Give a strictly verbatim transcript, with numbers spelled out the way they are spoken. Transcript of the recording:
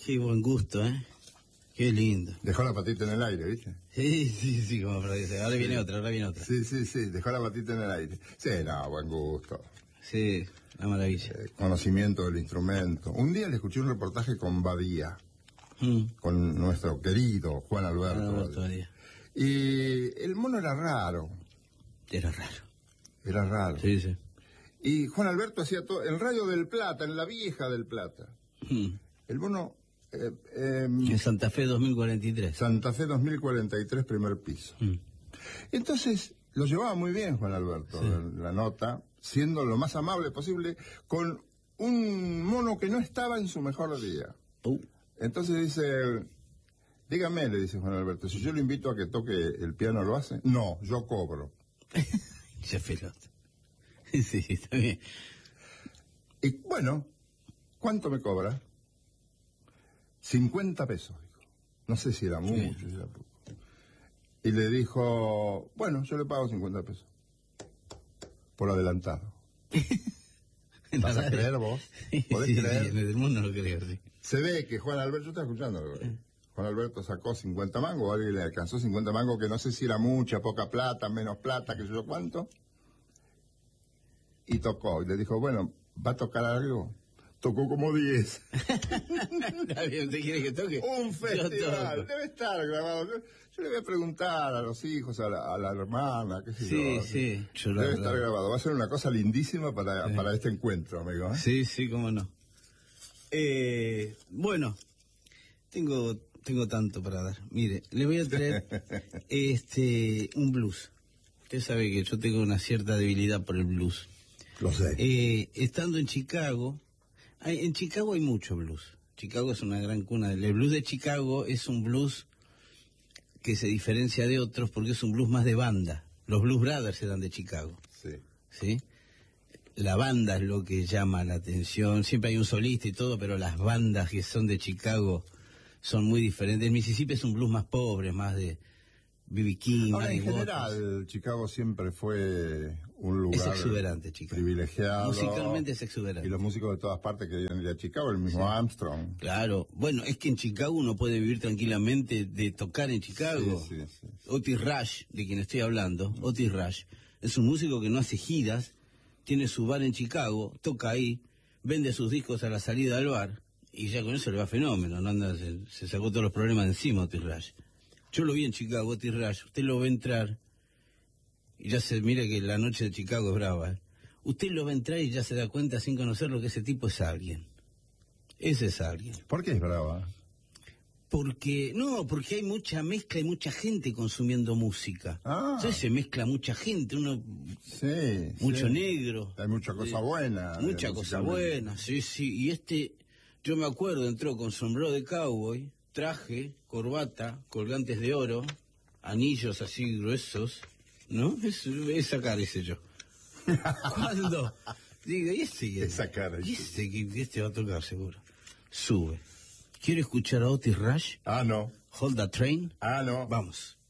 Qué buen gusto, ¿eh? Qué lindo. Dejó la patita en el aire, ¿viste? Sí, sí, sí, como para decir. Ahora viene otra, ahora viene otra. Sí, sí, sí, dejó la patita en el aire. Sí, no, buen gusto. Sí, una maravilla. Eh, conocimiento del instrumento. Un día le escuché un reportaje con Badía, mm. con nuestro querido Juan Alberto, Juan Alberto Badía. Y el mono era raro. Era raro. Era raro. Sí, sí. Y Juan Alberto hacía todo, en Radio del Plata, en la vieja del Plata. Mm. El mono... Eh, eh, en Santa Fe dos mil cuarenta y tres. Santa Fe dos mil cuarenta y tres, primer piso. Mm. Entonces, lo llevaba muy bien Juan Alberto, sí. la, la nota, siendo lo más amable posible, con un mono que no estaba en su mejor día. Uh. Entonces dice, dígame, le dice Juan Alberto, si yo lo invito a que toque el piano, ¿lo hace? No, yo cobro. Ya pelota. Sí, está bien. Y bueno, ¿cuánto me cobra? cincuenta pesos, dijo. No sé si era mucho, sí. si era poco. Y le dijo, bueno, yo le pago cincuenta pesos. Por adelantado. ¿Vas a creer vos? ¿Podés sí, creer? Sí, el mundo lo creo, sí. Se ve que Juan Alberto, yo estaba escuchando, sí. Juan Alberto sacó cincuenta mangos, alguien le alcanzó cincuenta mangos, que no sé si era mucha, poca plata, menos plata, que yo cuánto. Y tocó, y le dijo, bueno, ¿va a tocar algo? Tocó como diez. ¿Usted quiere que toque? Un festival. Debe estar grabado. Yo, yo le voy a preguntar a los hijos, a la, a la hermana, qué sé sí, yo. Sí, sí. Debe estar verdad. grabado. Va a ser una cosa lindísima para, sí. para este encuentro, amigo. ¿eh? Sí, sí, cómo no. Eh, bueno, tengo tengo tanto para dar. Mire, le voy a traer este un blues. Usted sabe que yo tengo una cierta debilidad por el blues. Lo sé. Eh, estando en Chicago... Hay, en Chicago hay mucho blues. Chicago es una gran cuna. El blues de Chicago es un blues que se diferencia de otros porque es un blues más de banda. Los Blues Brothers eran de Chicago. Sí. ¿Sí? La banda es lo que llama la atención. Siempre hay un solista y todo, pero las bandas que son de Chicago son muy diferentes. El Mississippi es un blues más pobre, más de B B King. Ahora, en general, Chicago siempre fue un lugar es exuberante, Chicago. Privilegiado. Musicalmente es exuberante. Y los músicos de todas partes querían ir a Chicago, el mismo sí. Armstrong. Claro. Bueno, es que en Chicago uno puede vivir tranquilamente de tocar en Chicago. Sí, sí, sí, sí. Otis Rush, de quien estoy hablando, mm. Otis Rush, es un músico que no hace giras, tiene su bar en Chicago, toca ahí, vende sus discos a la salida del bar, y ya con eso le va fenómeno, ¿no? Anda, se, se sacó todos los problemas de encima Otis Rush. Yo lo vi en Chicago, Otis Rush. Usted lo ve entrar y ya se mira que la noche de Chicago es brava. ¿eh? Usted lo ve entrar y ya se da cuenta sin conocerlo que ese tipo es alguien. Ese es alguien. ¿Por qué es brava? Porque, no, porque hay mucha mezcla y mucha gente consumiendo música. Ah. Entonces se mezcla mucha gente, uno... Sí, mucho sí. negro. Hay mucha cosa buena. Mucha cosa buena, sí, sí. Y este, yo me acuerdo, entró con sombrero de cowboy, traje, corbata, colgantes de oro, anillos así gruesos, ¿no? Es, esa cara hice yo. ¿Cuándo? Digo, ¿y este? Esa cara. ¿Y este? Que este va a tocar seguro. Sube. ¿Quiere escuchar a Otis Rush? Ah, no. Hold That Train. Ah, no. Vamos.